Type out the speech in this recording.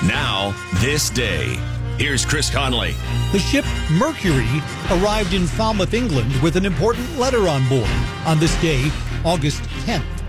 Now, this day. Here's Chris Conley. The ship Mercury arrived in Falmouth, England with an important letter on board on this day, August 10th.